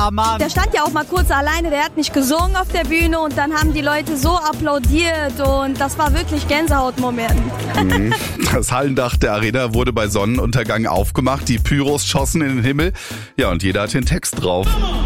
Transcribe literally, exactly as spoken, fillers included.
Ja, Mann. Der stand ja auch mal kurz alleine, der hat nicht gesungen auf der Bühne und dann haben die Leute so applaudiert und das war wirklich Gänsehautmoment. Das Hallendach der Arena wurde bei Sonnenuntergang aufgemacht, die Pyros schossen in den Himmel. Ja, und jeder hat den Text drauf.